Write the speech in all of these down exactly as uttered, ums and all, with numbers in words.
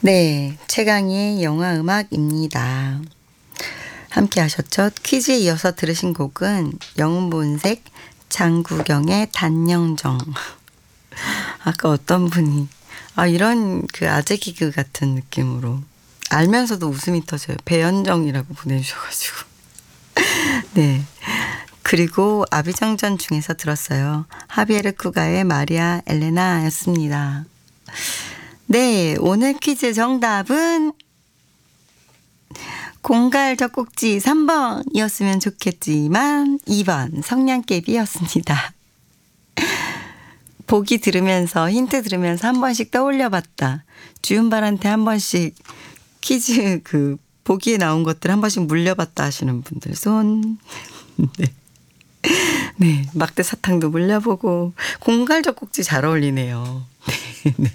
네, 최강희의 영화음악입니다. 함께 하셨죠? 퀴즈에 이어서 들으신 곡은 영본색 장구경의 단영정. 아까 어떤 분이 아 이런 그 아재 개그 같은 느낌으로 알면서도 웃음이 터져요. 배현정이라고 보내주셔가지고. 네. 그리고 아비정전 중에서 들었어요. 하비에르 쿠가의 마리아 엘레나였습니다. 네, 오늘 퀴즈 정답은 공갈 젖꼭지 삼 번이었으면 좋겠지만 이 번 성냥개비였습니다. 보기 들으면서 힌트 들으면서 한 번씩 떠올려봤다. 주윤발한테 한 번씩 퀴즈 그 보기에 나온 것들 한 번씩 물려봤다 하시는 분들 손. 네. 네, 막대 사탕도 물려보고 공갈 젖꼭지 잘 어울리네요. 네.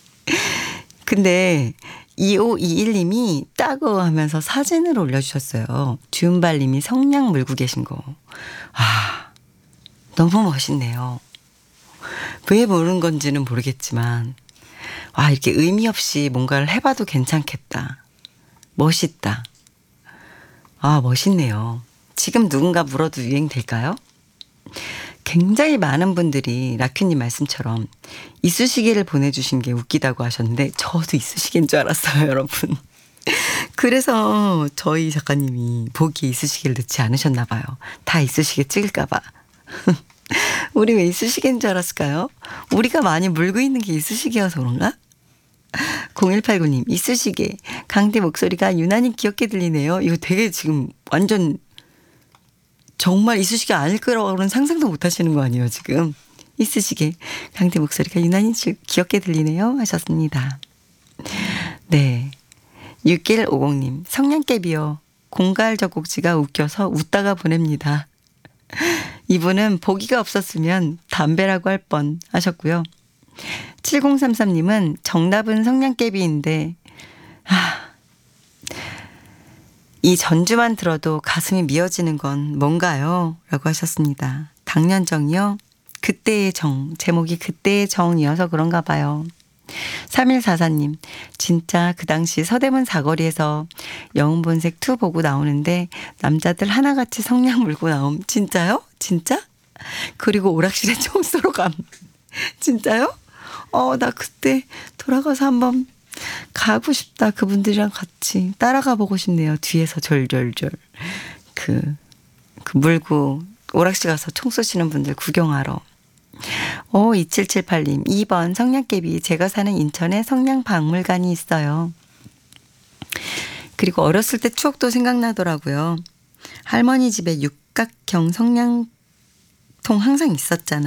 근데 이오이일 님이 따고 하면서 사진을 올려주셨어요. 주은발님이 성냥 물고 계신 거. 아, 너무 멋있네요. 왜 모르는 건지는 모르겠지만 와, 이렇게 의미 없이 뭔가를 해봐도 괜찮겠다. 멋있다. 아, 멋있네요. 지금 누군가 물어도 유행될까요? 굉장히 많은 분들이 라큐님 말씀처럼 이쑤시개를 보내주신 게 웃기다고 하셨는데 저도 이쑤시개인 줄 알았어요, 여러분. 그래서 저희 작가님이 보기에 이쑤시개를 넣지 않으셨나 봐요. 다 이쑤시개 찍을까 봐. 우리 왜 이쑤시개인 줄 알았을까요? 우리가 많이 물고 있는 게 이쑤시개여서 그런가? 공일팔구 님 이쑤시개 강대 목소리가 유난히 귀엽게 들리네요. 이거 되게 지금 완전 정말 이쑤시개 아닐 거라고는 상상도 못 하시는 거 아니에요, 지금. 이쑤시개. 강대 목소리가 유난히 귀엽게 들리네요. 하셨습니다. 네. 육일오공 님. 성냥개비요. 공갈 젖꼭지가 웃겨서 웃다가 보냅니다. 이분은 보기가 없었으면 담배라고 할 뻔 하셨고요. 칠공삼삼 님은 정답은 성냥개비인데 아, 이 전주만 들어도 가슴이 미어지는 건 뭔가요? 라고 하셨습니다. 당년정이요? 그때의 정. 제목이 그때의 정이어서 그런가 봐요. 삼일사사 님. 진짜 그 당시 서대문 사거리에서 영웅본색 이 보고 나오는데 남자들 하나같이 성냥 물고 나옴. 진짜요? 진짜? 그리고 오락실에 총 쏘러 감. 진짜요? 어, 나 그때 돌아가서 한번 가고 싶다. 그분들이랑 같이 따라가 보고 싶네요. 뒤에서 절절절 그, 그 물고 오락실 가서 총 쏘시는 분들 구경하러. 오, 이칠칠팔 님 이 번 성냥개비. 제가 사는 인천에 성냥박물관이 있어요. 그리고 어렸을 때 추억도 생각나더라고요. 할머니 집에 육각형 성냥통 항상 있었잖아요.